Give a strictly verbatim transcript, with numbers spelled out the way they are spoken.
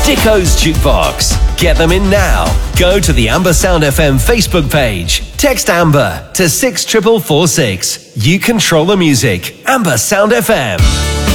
Dicko's Jukebox. Get them in now. Go to the Amber Sound F M Facebook page. Text Amber to six four four four six. You control the music. Amber Sound F M.